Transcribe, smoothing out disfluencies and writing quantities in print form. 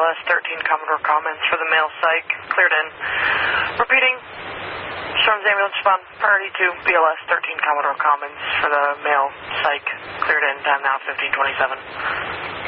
BLS 13 Commodore Commons for the male psych, cleared in. Repeating, Storm's ambulance respond, priority to BLS 13 Commodore Commons for the male psych, cleared in, time now 15:27.